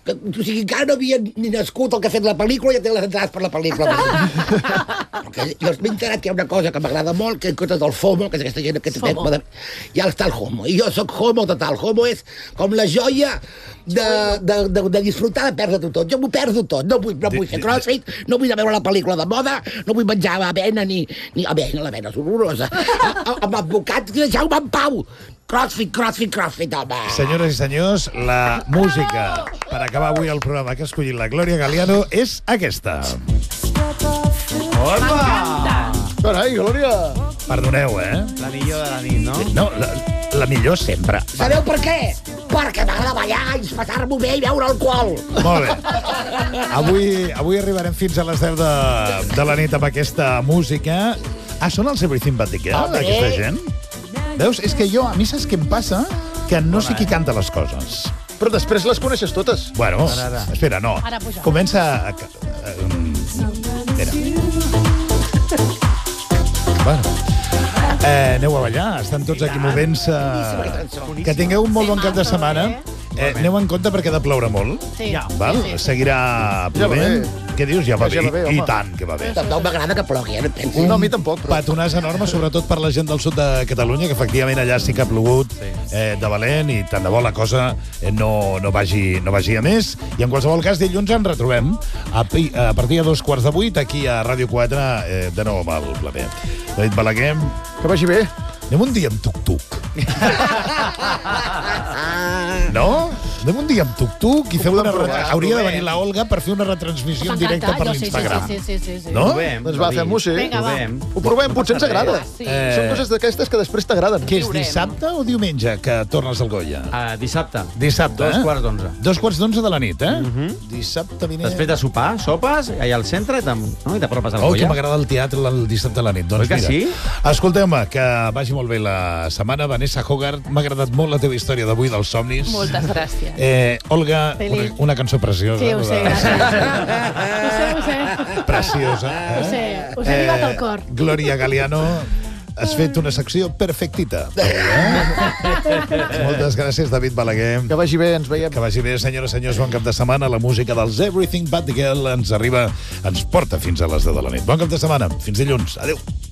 O sigui, encara no havia ni nascut el que ha fet la pel·lícula i ja té les entrades per la pel·lícula. Jo m'he enterat que hi ha una cosa que m'agrada molt, que en comptes del FOMO, que és aquesta gent que té... Ja està el HOMO. I jo soc HOMO total. HOMO és com la joia de disfrutar de perdre-ho tot. Jo m'ho perdo tot. No vull fer crossfit, no vull anar a veure la pel·lícula de moda, no vull menjar avena ni avena, l'avena és horrorosa. Amb advocats, deixeu-me en pau. Crossfit, home. Senyores i senyors, la música per acabar avui el programa que ha escollit la Glòria Galiano és aquesta. Hola! Carai, Glòria! Perdoneu, La millor de la nit, no? No, la millor sempre. Sabeu per què? Perquè m'agrada ballar i passar-m'ho bé i beure alcohol. Molt bé. Avui arribarem fins a les 10 de la nit amb aquesta música. Són els Everything But The Girl, aquesta gent? Veus? És que a mi saps què em passa? Que no sé qui canta les coses. Però després les coneixes totes. Bueno, espera, no. Comença... Espera. Bueno. Aneu a ballar, estan tots aquí movent-se. Que tingueu un molt bon cap de setmana. Aneu en compte perquè ha de ploure molt. Sí. Val? Seguirà plovent. Què dius? Ja va bé. I tant que va bé. Tampoc m'agrada que plogui, no et pensis. No, a mi tampoc. Petonàs enorme, sobretot per la gent del sud de Catalunya, que efectivament allà sí que ha plogut de valent i tant de bo la cosa no vagi a més. I en qualsevol cas, dilluns ens retrobem a partir de 7:45 aquí a Ràdio 4, de nou amb el plaer. David Balaguer. Que vagi bé. Anem un dia amb tuc-tuc. No? Anem un dia amb tuc-tuc i feu una... Hauria de venir la Olga per fer una retransmissió en directe per l'Instagram. Sí. No? Doncs va, fem-ho, sí. Vinga, va. Ho provem, potser ens agrada. Són coses d'aquestes que després t'agraden. Què és, dissabte o diumenge que tornes al Goya? Dissabte. Dissabte, 2:15. 2:15 de la nit, Dissabte vinent... Després de sopar, sopes, allà al centre i t'apropes al Oh, que Goya. m'agrada el teatre el dissabte a la nit. Doncs Oi que mira, sí? Escolteu-me, que vagi molt bé la setmana. Vanessa Hogarth, m'ha agradat molt la teva història d'avui dels somnis. Moltes gràcies. Olga, Feliç. una cançó preciosa. Sí, ho sé, gràcies. Ho sé. Preciosa. Us he arribat al cor. Glòria Galiano, has fet una secció perfectita. Moltes gràcies, David Balaguer. Que vagi bé, ens veiem. Que vagi bé, senyores i senyors, bon cap de setmana. La música dels Everything But The Girl ens porta fins a les 10 de la nit. Bon cap de setmana, fins dilluns. Adéu.